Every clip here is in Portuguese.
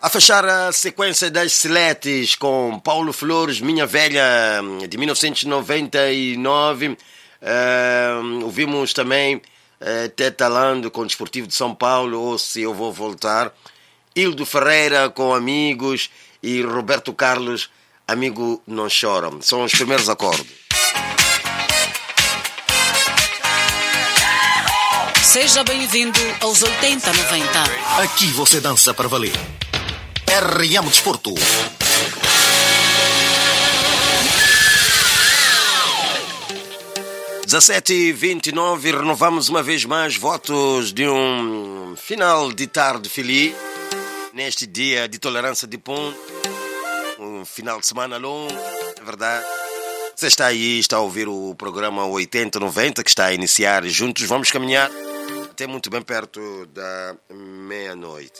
A fechar a sequência das seletes com Paulo Flores, Minha Velha, de 1999. Ouvimos também Tetalando com o Desportivo de São Paulo, ou Se Eu Vou Voltar. Hildo Ferreira com Amigos e Roberto Carlos, Amigo Não Chora. São os primeiros acordes. Seja bem-vindo aos 80-90. Aqui você dança para valer. RM Desporto. Dezessete e 29, renovamos uma vez mais votos de um final de tarde feliz neste dia de tolerância de ponto, um final de semana longo, é verdade. Você está aí, está a ouvir o programa 80-90 que está a iniciar, juntos vamos caminhar até muito bem perto da meia-noite.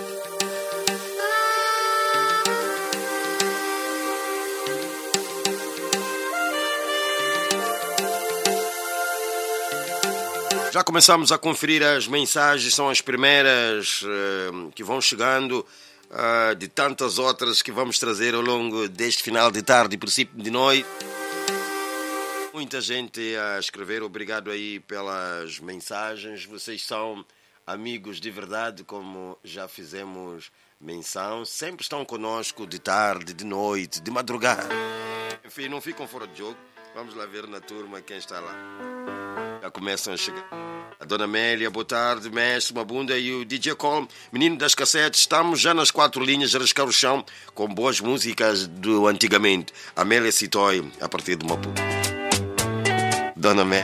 Já começamos a conferir as mensagens, são as primeiras que vão chegando, de tantas outras que vamos trazer ao longo deste final de tarde e princípio de noite. Muita gente a escrever, obrigado aí pelas mensagens. Vocês são amigos de verdade, como já fizemos menção. Sempre estão conosco de tarde, de noite, de madrugada. Enfim, não ficam fora de jogo. Vamos lá ver na turma quem está lá. Já começam a chegar. A Dona Amélia, boa tarde, mestre Mabunda e o DJ Cole, menino das cassetes. Estamos já nas 4 linhas a riscar o chão com boas músicas do antigamente. Amélia Citói, a partir de Maputo. Dona Amélia.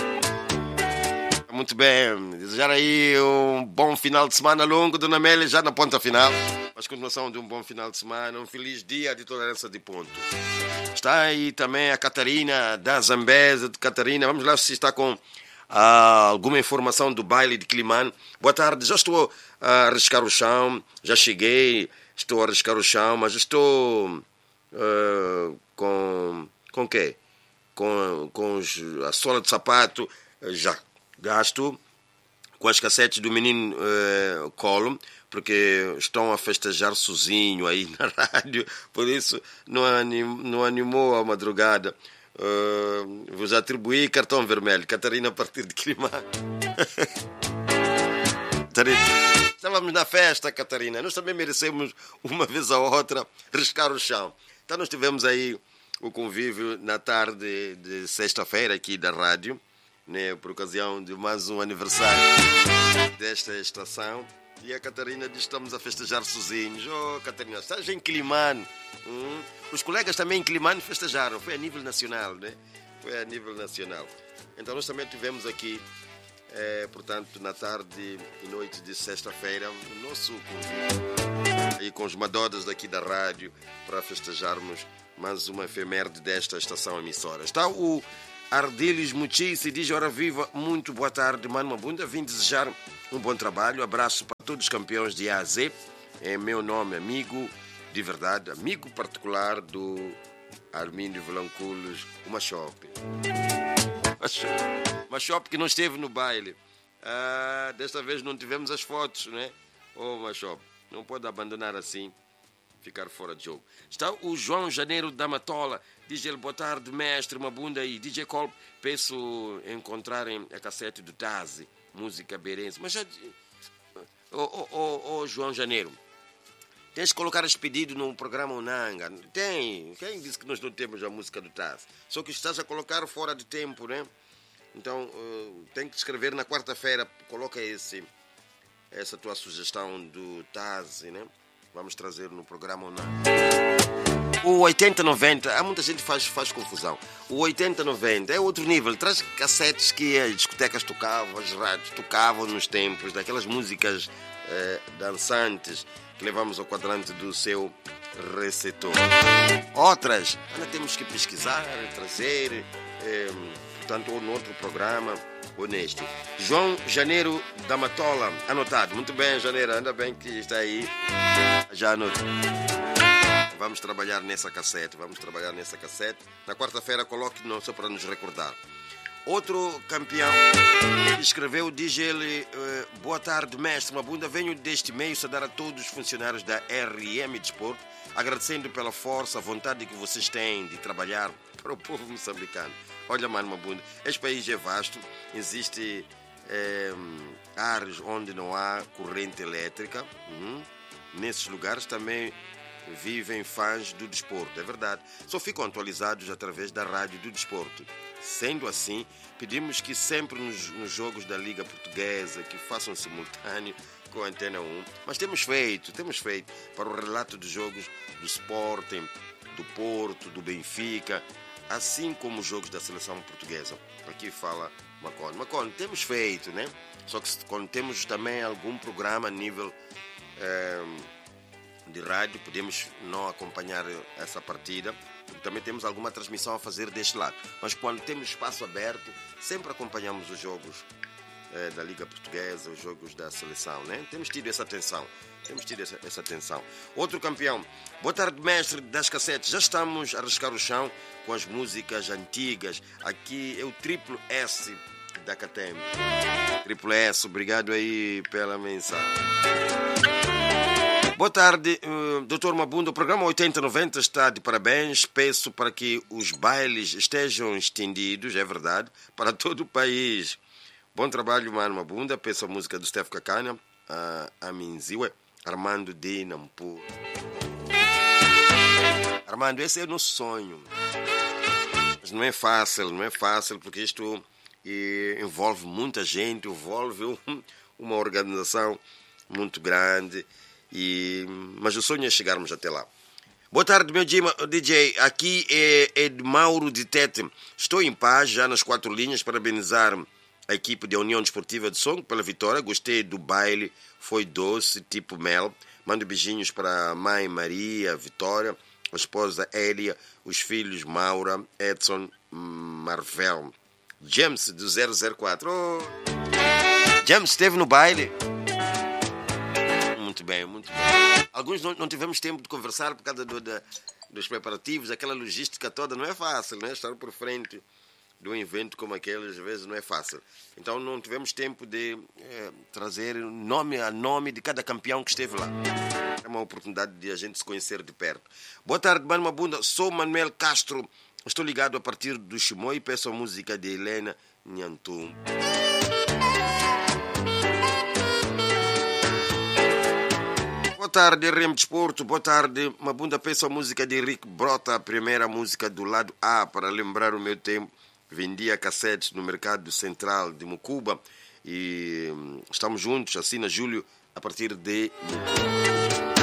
Muito bem. Desejar aí um bom final de semana longo, Dona Amélia, já na ponta final. Mas continuação de um bom final de semana, um feliz dia de tolerância de ponto. Está aí também a Catarina da Zambesa. Catarina, vamos lá se está com alguma informação do baile de Climane. Boa tarde, já estou a riscar o chão, já cheguei, estou a riscar o chão, mas estou com o quê? Com a sola de sapato, já gasto, com as cassetes do menino Colo, porque estão a festejar sozinho aí na rádio, por isso não animou a madrugada. Vos atribuí cartão vermelho, Catarina, a partir de Climane. Estávamos na festa, Catarina, nós também merecemos uma vez ou outra riscar o chão. Então nós tivemos aí o convívio na tarde de sexta-feira aqui da rádio, né, por ocasião de mais um aniversário desta estação. E a Catarina diz que estamos a festejar sozinhos. Oh, Catarina, estás em Climane. Os colegas também em Climane festejaram. Foi a nível nacional, né? Foi a nível nacional. Então nós também tivemos aqui, portanto, na tarde e noite de sexta-feira, o nosso convívio aí com os madodas daqui da rádio para festejarmos mais uma efeméride desta estação emissora. Está o Ardilis Muchice, diz: Hora Viva, muito boa tarde, Mano Mabunda. Vim desejar um bom trabalho, abraço para todos os campeões de A a Z. É meu nome, amigo de verdade, amigo particular do Armínio Vilanculos, o Machope. Machope que não esteve no baile. Desta vez não tivemos as fotos, né? Oh, Machope, não pode abandonar assim, ficar fora de jogo. Está o João Janeiro da Matola, diz ele: boa tarde, mestre Mabunda e DJ Cole. Peço encontrarem a cassete do Tazi, música beirense. Mas já... João Janeiro, tens que colocar este pedido no programa Unanga. Tem. Quem disse que nós não temos a música do Tazi? Só que estás a colocar fora de tempo, né? Então, tem que escrever na quarta-feira. Coloca essa tua sugestão do Tazi, né? Vamos trazer no programa Unanga. O 80-90, há muita gente que faz confusão. O 80-90 é outro nível. Traz cassetes que as discotecas tocavam, as rádios tocavam nos tempos, daquelas músicas dançantes que levamos ao quadrante do seu receptor. Outras, ainda temos que pesquisar, trazer, portanto, ou no outro programa, ou neste. João Janeiro da Matola, anotado. Muito bem, Janeiro, ainda bem que está aí. Já anotou. Vamos trabalhar nessa cassete. Na quarta-feira coloque, não, só para nos recordar. Outro campeão escreveu, diz ele, boa tarde, mestre Mabunda, venho deste meio saudar a todos os funcionários da RM Desporto, agradecendo pela força, a vontade que vocês têm de trabalhar para o povo moçambicano. Olha, mano Mabunda, este país é vasto, existe áreas onde não há corrente elétrica, nesses lugares também vivem fãs do desporto, é verdade. Só ficam atualizados através da rádio do desporto. Sendo assim, pedimos que sempre nos jogos da Liga Portuguesa, que façam simultâneo com a Antena 1. Mas temos feito para o relato dos jogos do Sporting, do Porto, do Benfica, assim como os jogos da seleção portuguesa. Aqui fala Macone. Macone, temos feito, né? Só que quando temos também algum programa a nível de rádio, podemos não acompanhar essa partida, porque também temos alguma transmissão a fazer deste lado. Mas quando temos espaço aberto, sempre acompanhamos os jogos da Liga Portuguesa, os jogos da seleção, né? Temos tido essa atenção. Outro campeão. Boa tarde, mestre das cassetes. Já estamos a rascar o chão com as músicas antigas. Aqui é o Triplo S da KTM. Triplo S, obrigado aí pela mensagem. Boa tarde, Dr. Mabunda. O programa 8090 está de parabéns. Peço para que os bailes estejam estendidos, é verdade, para todo o país. Bom trabalho, mano Mabunda. Peço a música do Steph Cacana, a Minziwe, Armando de Nampula. Armando, esse é o nosso sonho. Mas não é fácil, porque isto envolve muita gente, envolve uma organização muito grande. Mas o sonho é chegarmos até lá. Boa tarde, meu DJ. Aqui é de Mauro de Tete. Estou em paz, já nas 4 linhas. Parabenizar a equipe da União Desportiva de Songo pela vitória. Gostei do baile, foi doce, tipo mel. Mando beijinhos para a mãe Maria, Vitória, a esposa Elia, os filhos Maura, Edson, Marvel. James, do 004. Oh. James esteve no baile. Muito bem. Alguns não tivemos tempo de conversar por causa dos preparativos, aquela logística toda. Não é fácil, né? Estar por frente de um evento como aquele, às vezes, não é fácil. Então, não tivemos tempo de trazer nome a nome de cada campeão que esteve lá. É uma oportunidade de a gente se conhecer de perto. Boa tarde, Mano Mabunda. Sou Manuel Castro. Estou ligado a partir do Chimoio e peço a música de Helena Nhantum. Boa tarde, RM Desporto. Boa tarde, Mabunda. Peço a música de Henrique Brota, a primeira música do lado A, para lembrar o meu tempo. Vendia cassetes no mercado central de Mucuba e estamos juntos, assina Júlio, a partir de Mucuba.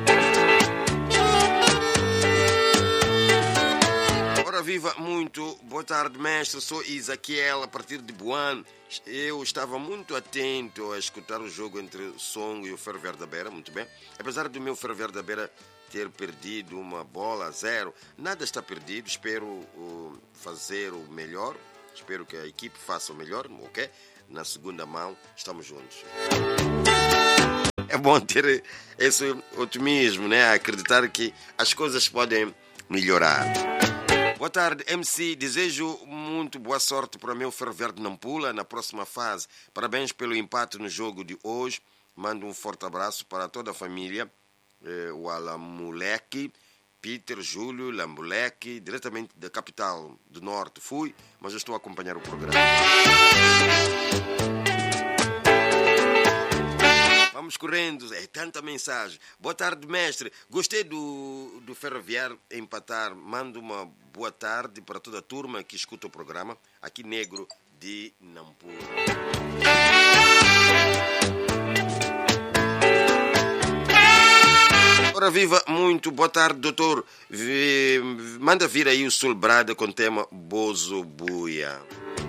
Ora viva, muito boa tarde, mestre. Sou Isaquiel, a partir de Buan. Eu estava muito atento a escutar o jogo entre o Songo e o Ferroviário da Beira, muito bem. Apesar do meu Ferroviário da Beira ter perdido uma bola a 0, nada está perdido. Espero fazer o melhor, espero que a equipe faça o melhor, ok? Na segunda mão, estamos juntos. É bom ter esse otimismo, né? Acreditar que as coisas podem melhorar. Boa tarde, MC. Desejo muito boa sorte para o meu Ferroviário de Nampula na próxima fase. Parabéns pelo empate no jogo de hoje. Mando um forte abraço para toda a família. O Alamoleque, Peter, Júlio, Lamboleque, diretamente da capital do Norte. Fui, mas eu estou a acompanhar o programa. Vamos correndo, é tanta mensagem. Boa tarde, mestre. Gostei do Ferroviário empatar. Mando uma boa tarde para toda a turma que escuta o programa. Aqui, Negro de Nampula. Ora viva, muito boa tarde, doutor. Manda vir aí o Sul Brada com o tema Bozo Buia.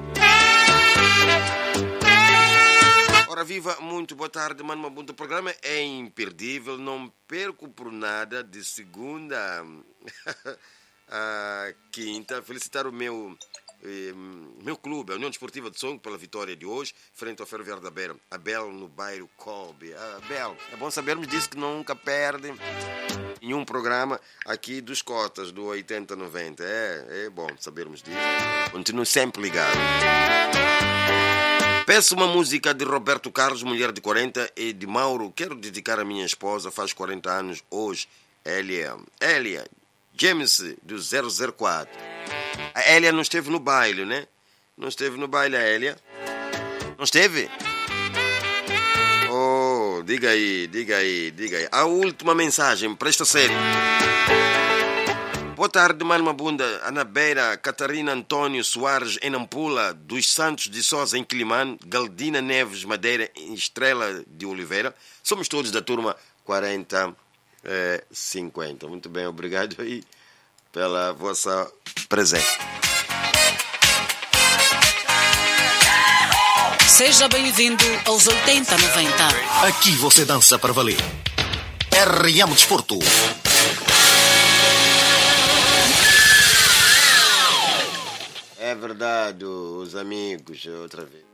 Ora viva, muito boa tarde, Mano Mabunda. O programa é imperdível, não perco por nada, de segunda a quinta. Felicitar o meu meu clube, a União Desportiva de Songo, pela vitória de hoje, frente ao Ferroviário da Beira. Abel no bairro Kobe. Abel, é bom sabermos disso, que nunca perde em um programa aqui dos Cotas, do 80-90. É bom sabermos disso. Continuo sempre ligado. Peço uma música de Roberto Carlos, mulher de 40, e de Mauro. Quero dedicar a minha esposa, faz 40 anos hoje, Elia James, do 004. A Elia não esteve no baile, né? Não esteve no baile, a Elia? Não esteve? Oh, diga aí. A última mensagem para esta série. Boa tarde, Mano Mabunda. Ana Beira, Catarina Antônio Soares, em Nampula, dos Santos de Sousa, em Quilimane, Galdina Neves Madeira, em Estrela de Oliveira. Somos todos da turma 40-50. Muito bem, obrigado aí pela vossa presença. Seja bem-vindo aos 80-90. Aqui você dança para valer. RM Desporto. É verdade, os amigos, outra vez.